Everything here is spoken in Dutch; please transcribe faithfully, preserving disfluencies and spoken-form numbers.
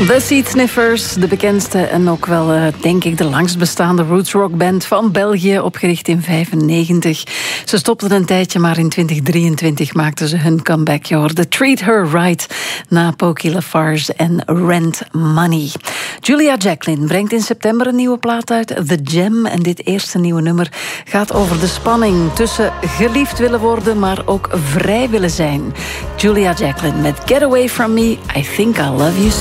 The Seed Sniffers, de bekendste en ook wel, uh, denk ik, de langst bestaande rootsrockband van België, opgericht in vijfennegentig. Ze stopten een tijdje, maar in twintig drieëntwintig maakten ze hun comeback. Je hoorde Treat Her Right na Pokey Lafarge en Rent Money. Julia Jacklin brengt in september een nieuwe plaat uit, The Gem. En dit eerste nieuwe nummer gaat over de spanning tussen geliefd willen worden, maar ook vrij willen zijn. Julia Jacklin met Get Away From Me, I Think I'll Love You Soon.